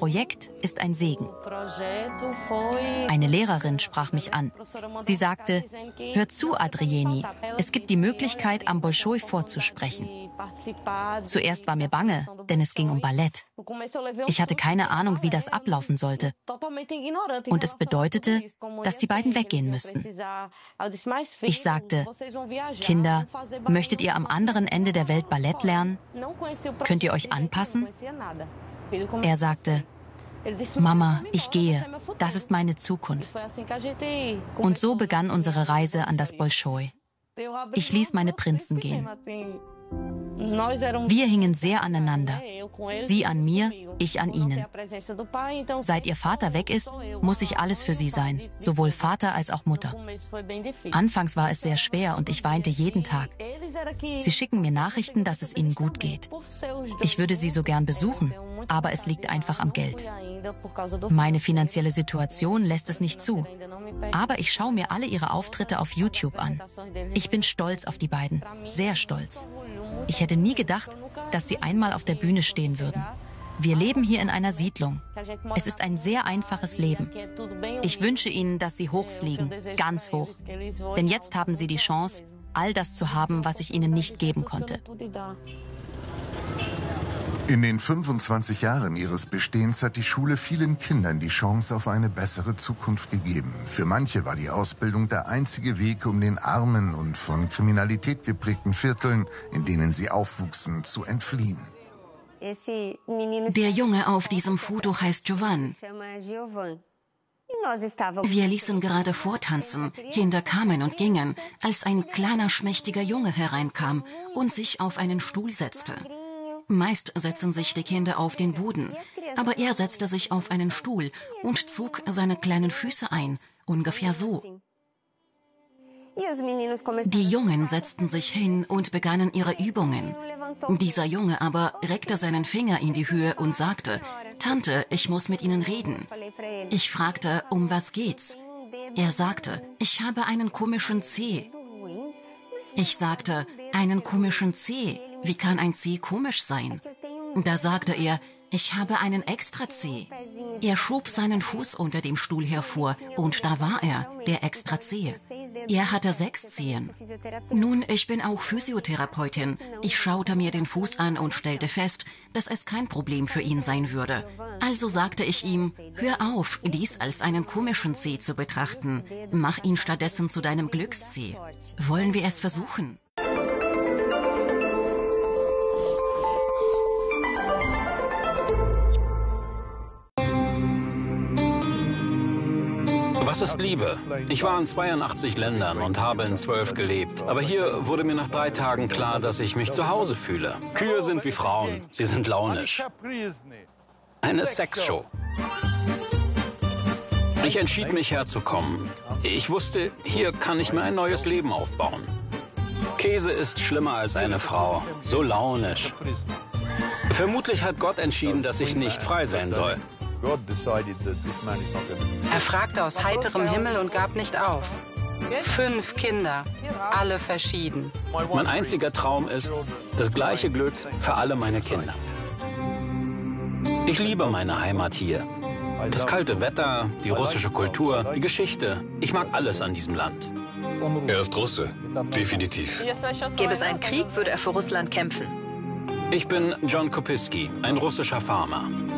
Projekt ist ein Segen. Eine Lehrerin sprach mich an. Sie sagte, hör zu, Adrieni, es gibt die Möglichkeit, am Bolschoi vorzusprechen. Zuerst war mir bange, denn es ging um Ballett. Ich hatte keine Ahnung, wie das ablaufen sollte. Und es bedeutete, dass die beiden weggehen müssten. Ich sagte, Kinder, möchtet ihr am anderen Ende der Welt Ballett lernen? Könnt ihr euch anpassen? Er sagte, Mama, ich gehe. Das ist meine Zukunft. Und so begann unsere Reise an das Bolschoi. Ich ließ meine Prinzen gehen. Wir hingen sehr aneinander. Sie an mir, ich an ihnen. Seit ihr Vater weg ist, muss ich alles für sie sein, sowohl Vater als auch Mutter. Anfangs war es sehr schwer und ich weinte jeden Tag. Sie schicken mir Nachrichten, dass es ihnen gut geht. Ich würde sie so gern besuchen, aber es liegt einfach am Geld. Meine finanzielle Situation lässt es nicht zu. Aber ich schaue mir alle ihre Auftritte auf YouTube an. Ich bin stolz auf die beiden, sehr stolz. Ich hätte nie gedacht, dass sie einmal auf der Bühne stehen würden. Wir leben hier in einer Siedlung. Es ist ein sehr einfaches Leben. Ich wünsche ihnen, dass sie hochfliegen, ganz hoch. Denn jetzt haben sie die Chance, all das zu haben, was ich ihnen nicht geben konnte. In den 25 Jahren ihres Bestehens hat die Schule vielen Kindern die Chance auf eine bessere Zukunft gegeben. Für manche war die Ausbildung der einzige Weg, um den armen und von Kriminalität geprägten Vierteln, in denen sie aufwuchsen, zu entfliehen. Der Junge auf diesem Foto heißt Giovan. Wir ließen gerade vortanzen. Kinder kamen und gingen, als ein kleiner, schmächtiger Junge hereinkam und sich auf einen Stuhl setzte. Meist setzen sich die Kinder auf den Boden, aber er setzte sich auf einen Stuhl und zog seine kleinen Füße ein, ungefähr so. Die Jungen setzten sich hin und begannen ihre Übungen. Dieser Junge aber reckte seinen Finger in die Höhe und sagte, »Tante, ich muss mit Ihnen reden.« Ich fragte, um was geht's? Er sagte, »Ich habe einen komischen Zeh.« Ich sagte, »Einen komischen Zeh? Wie kann ein Zeh komisch sein?« Da sagte er, »Ich habe einen Extrazeh.« Er schob seinen Fuß unter dem Stuhl hervor und da war er, der Extrazeh. Er hatte 6 Zehen. Nun, ich bin auch Physiotherapeutin. Ich schaute mir den Fuß an und stellte fest, dass es kein Problem für ihn sein würde. Also sagte ich ihm, hör auf, dies als einen komischen Zeh zu betrachten. Mach ihn stattdessen zu deinem Glückszeh. Wollen wir es versuchen? Was ist Liebe? Ich war in 82 Ländern und habe in 12 gelebt. Aber hier wurde mir nach 3 Tagen klar, dass ich mich zu Hause fühle. Kühe sind wie Frauen. Sie sind launisch. Eine Sexshow. Ich entschied mich herzukommen. Ich wusste, hier kann ich mir ein neues Leben aufbauen. Käse ist schlimmer als eine Frau. So launisch. Vermutlich hat Gott entschieden, dass ich nicht frei sein soll. Er fragte aus heiterem Himmel und gab nicht auf. 5 Kinder, alle verschieden. Mein einziger Traum ist, das gleiche Glück für alle meine Kinder. Ich liebe meine Heimat hier. Das kalte Wetter, die russische Kultur, die Geschichte. Ich mag alles an diesem Land. Er ist Russe, definitiv. Gäbe es einen Krieg, würde er für Russland kämpfen. Ich bin John Kopiski, ein russischer Farmer.